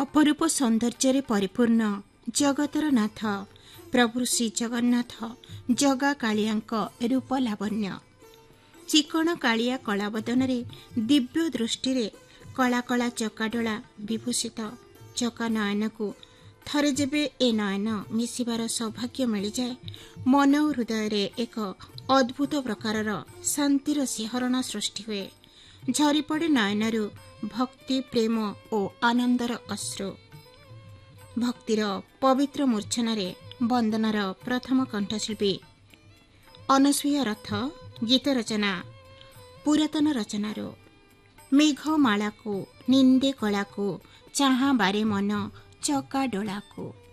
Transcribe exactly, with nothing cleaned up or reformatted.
अपरूप सौंदर्य परिपूर्ण जगतर नाथ प्रभु श्री जगन्नाथ जगा कालियांक रूप लावण्य चिकण कालिया कलाबदन दिव्य दृष्टि कला कला चकाडोला विभूषित चका नयन को थरे जेबे ए नयन मिशिबार सौभाग्य मिल जाए मन और हृदय रे एक अद्भुत प्रकारर शांतिर सिंहरण सृष्टि हुए झरी पड़े नयनरु भक्ति प्रेम और आनंदर अश्रु भक्तिर पवित्र मूर्छना वंदनार प्रथम कंठशिल्पी अनसूया रथ गीत रचना पुरातन रचनारो मेघमाला को निंदे कला को चाहा बारे मन चका डोला को।